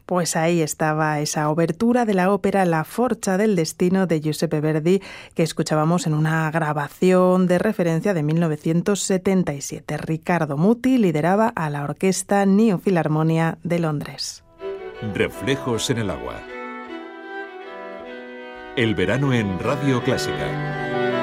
Pues ahí estaba esa obertura de la ópera La Forza del Destino de Giuseppe Verdi, que escuchábamos en una grabación de referencia de 1977. Riccardo Muti lideraba a la Orquesta New Philharmonia de Londres. Reflejos en el agua. El verano en Radio Clásica.